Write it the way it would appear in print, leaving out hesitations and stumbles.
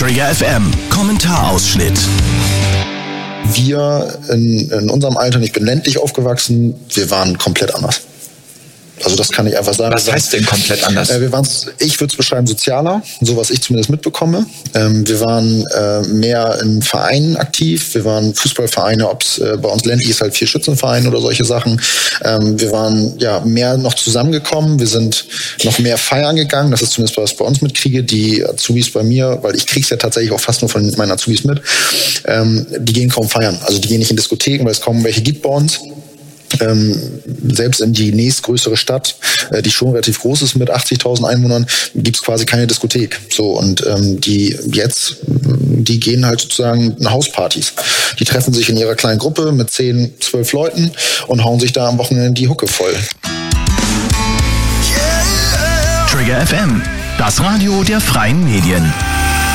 Trigger FM Kommentarausschnitt. Wir in unserem Alter, ich bin ländlich aufgewachsen, wir waren komplett anders. Also das kann ich einfach sagen. Was heißt denn komplett anders? Ich würde es beschreiben, sozialer, so was ich zumindest mitbekomme. Wir waren mehr in Vereinen aktiv. Wir waren Fußballvereine, ob es bei uns ländlich ist, halt 4 Schützenvereine oder solche Sachen. Wir waren mehr noch zusammengekommen. Wir sind noch mehr feiern gegangen. Das ist zumindest, was ich bei uns mitkriege. Die Azubis bei mir, weil ich kriege es ja tatsächlich auch fast nur von meinen Azubis mit, die gehen kaum feiern. Also die gehen nicht in Diskotheken, weil es kaum welche gibt bei uns. Selbst in die nächstgrößere Stadt, die schon relativ groß ist mit 80.000 Einwohnern, gibt's quasi keine Diskothek. So, und die gehen halt sozusagen nach Hauspartys. Die treffen sich in ihrer kleinen Gruppe mit 10, 12 Leuten und hauen sich da am Wochenende die Hucke voll. Trigger FM, das Radio der freien Medien.